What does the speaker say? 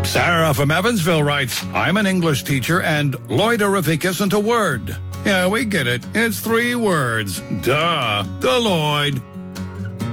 Sarah from Evansville writes, I'm an English teacher and loidorific isn't a word. Yeah, we get it. It's 3 words. Duh. Deloitte.